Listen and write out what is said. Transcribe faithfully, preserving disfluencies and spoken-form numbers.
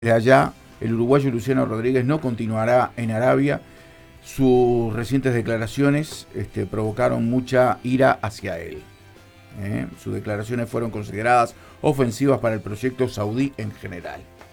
De allá, el uruguayo Luciano Rodríguez no continuará en Arabia. Sus recientes declaraciones este, provocaron mucha ira hacia él. ¿eh? Sus declaraciones fueron consideradas ofensivas para el proyecto saudí en general.